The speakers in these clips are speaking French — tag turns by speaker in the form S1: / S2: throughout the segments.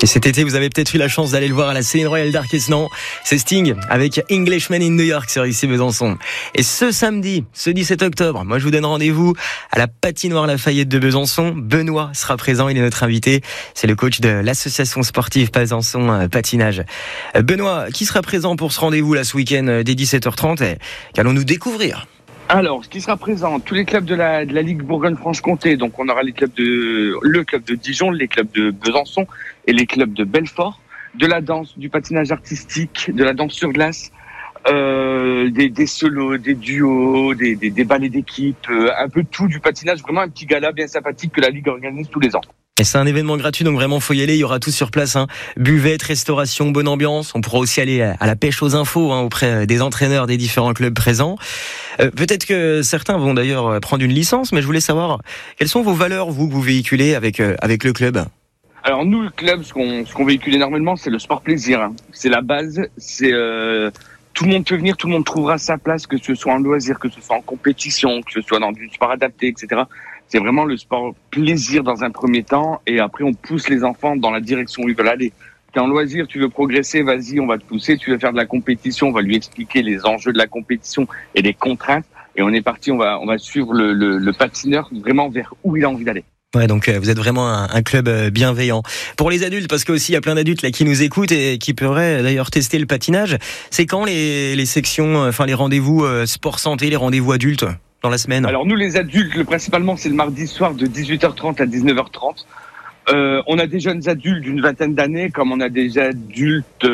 S1: Et cet été, vous avez peut-être eu la chance d'aller le voir à la Céline Royal d'Arquesnan. C'est Sting avec Englishman in New York sur ici Besançon. Et ce samedi, ce 17 octobre, moi je vous donne rendez-vous à la patinoire Lafayette de Besançon. Benoît sera présent, il est notre invité. C'est le coach de l'association sportive Besançon Patinage. Benoît, qui sera présent pour ce rendez-vous là ce week-end dès 17h30 et qu'allons-nous découvrir?
S2: Alors, ce qui sera présent, tous les clubs de la Ligue Bourgogne-Franche-Comté. Donc, on aura le club de Dijon, les clubs de Besançon et les clubs de Belfort. De la danse, du patinage artistique, de la danse sur glace, des solos, des duos, des ballets d'équipe, un peu tout du patinage. Vraiment un petit gala bien sympathique que la Ligue organise tous les ans.
S1: Et c'est un événement gratuit, donc vraiment faut y aller, il y aura tout sur place, buvette, restauration, bonne ambiance. On pourra aussi aller à la pêche aux infos auprès des entraîneurs des différents clubs présents. Peut-être que certains vont d'ailleurs prendre une licence, mais je voulais savoir quelles sont vos valeurs, vous, que vous véhiculez avec le club.
S2: Alors nous, le club, ce qu'on véhicule énormément, c'est le sport plaisir. C'est la base, c'est tout le monde peut venir, tout le monde trouvera sa place, que ce soit en loisir, que ce soit en compétition, que ce soit dans du sport adapté, etc. C'est vraiment le sport plaisir dans un premier temps, et après on pousse les enfants dans la direction où ils veulent aller. T'es en loisir, tu veux progresser, vas-y, on va te pousser. Tu veux faire de la compétition, on va lui expliquer les enjeux de la compétition et les contraintes. Et on est parti, on va suivre le patineur vraiment vers où il a envie d'aller.
S1: Ouais, donc vous êtes vraiment un club bienveillant. Pour les adultes, parce qu'aussi il y a plein d'adultes là qui nous écoutent et qui pourraient d'ailleurs tester le patinage. C'est quand les sections, les rendez-vous sport santé, les rendez-vous adultes dans la semaine?
S2: Alors nous les adultes, principalement c'est le mardi soir de 18h30 à 19h30. On a des jeunes adultes d'une vingtaine d'années, comme on a des adultes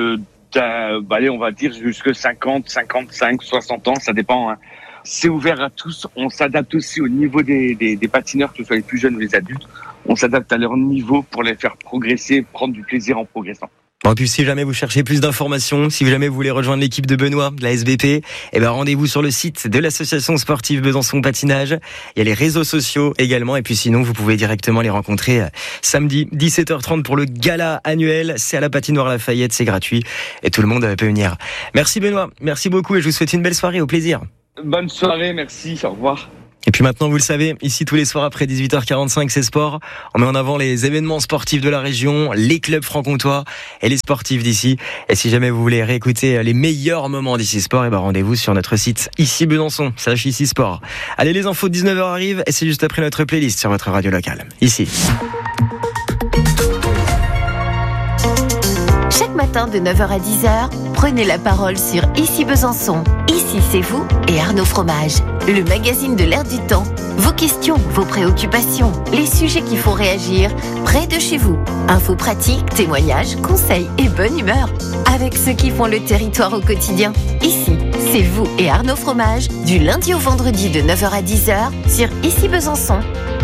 S2: on va dire jusque 50, 55, 60 ans, ça dépend. C'est ouvert à tous. On s'adapte aussi au niveau des patineurs, que ce soit les plus jeunes ou les adultes. On s'adapte à leur niveau pour les faire progresser, prendre du plaisir en progressant.
S1: Bon, et puis si jamais vous cherchez plus d'informations, si jamais vous voulez rejoindre l'équipe de Benoît, de la SBP, rendez-vous sur le site de l'association sportive Besançon Patinage. Il y a les réseaux sociaux également, et puis sinon vous pouvez directement les rencontrer samedi 17h30 pour le gala annuel. C'est à la patinoire Lafayette, c'est gratuit et tout le monde peut venir. Merci Benoît, merci beaucoup et je vous souhaite une belle soirée, au plaisir.
S2: Bonne soirée, merci, au revoir.
S1: Et puis maintenant, vous le savez, ici tous les soirs après 18h45, c'est sport. On met en avant les événements sportifs de la région, les clubs franc-comtois et les sportifs d'ici. Et si jamais vous voulez réécouter les meilleurs moments d'ici sport, rendez-vous sur notre site ici Besançon, / ici sport. Allez, les infos de 19h arrivent et c'est juste après notre playlist sur votre radio locale. Ici.
S3: Chaque matin de 9h à 10h, prenez la parole sur Ici Besançon. Ici, c'est vous et Arnaud Fromage. Le magazine de l'air du temps. Vos questions, vos préoccupations, les sujets qui font réagir près de chez vous. Infos pratiques, témoignages, conseils et bonne humeur. Avec ceux qui font le territoire au quotidien. Ici, c'est vous et Arnaud Fromage. Du lundi au vendredi de 9h à 10h sur Ici Besançon.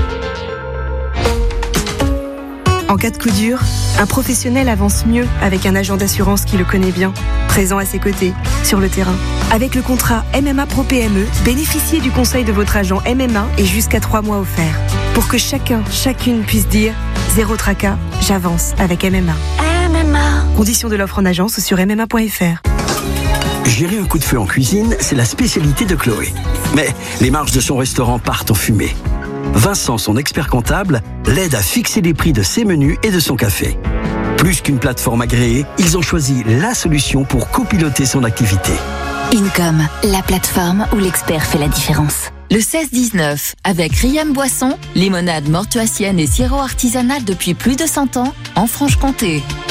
S4: En cas de coup dur, un professionnel avance mieux avec un agent d'assurance qui le connaît bien, présent à ses côtés, sur le terrain. Avec le contrat MMA Pro PME, bénéficiez du conseil de votre agent MMA et jusqu'à 3 mois offerts. Pour que chacune puisse dire « Zéro tracas, j'avance avec MMA ».
S3: MMA.
S4: Conditions de l'offre en agence sur MMA.fr.
S5: Gérer un coup de feu en cuisine, c'est la spécialité de Chloé. Mais les marges de son restaurant partent en fumée. Vincent, son expert comptable, l'aide à fixer les prix de ses menus et de son café. Plus qu'une plateforme agréée, ils ont choisi la solution pour copiloter son activité.
S3: Income, la plateforme où l'expert fait la différence. Le 16-19, avec Riam Boisson, limonade mortuacienne et sirop artisanal depuis plus de 100 ans, en Franche-Comté.